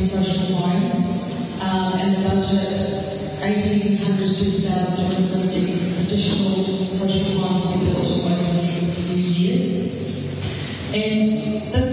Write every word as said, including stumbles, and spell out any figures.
social homes, um, and the budget eighteen hundred to two thousand two hundred fifty additional social homes to be built over the next few years. And this